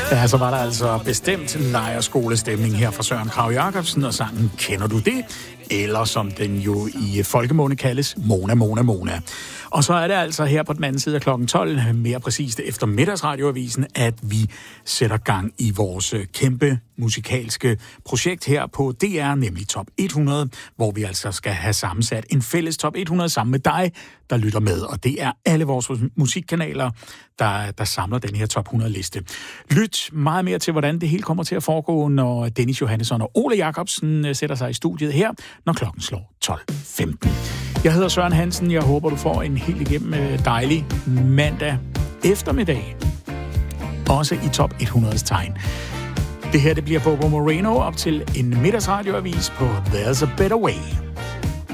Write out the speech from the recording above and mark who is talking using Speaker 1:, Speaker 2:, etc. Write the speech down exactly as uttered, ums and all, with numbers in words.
Speaker 1: Ja, så var der altså bestemt lejrskolestemning her fra Søren Kragh Jacobsen og sangen Kender du det? Eller som den jo i folkemunde kaldes, Mona, Mona, Mona. Og så er det altså her på den anden side af klokken tolv, mere præcist efter middagsradioavisen, at vi sætter gang i vores kæmpe musikalske projekt her på D R, nemlig Top hundrede, hvor vi altså skal have sammensat en fælles Top hundrede sammen med dig, der lytter med. Og det er alle vores musikkanaler, der, der samler den her Top hundrede-liste. Lyt meget mere til, hvordan det hele kommer til at foregå, når Dennis Johannesson og Ole Jacobsen sætter sig i studiet her, når klokken slår tolv femten. Jeg hedder Søren Hansen. Jeg håber, du får en helt igennem dejlig mandag eftermiddag. Også i Top hundredes tegn. Det her, det bliver Bobo Moreno op til en middagsradioavis på There's a Better Way.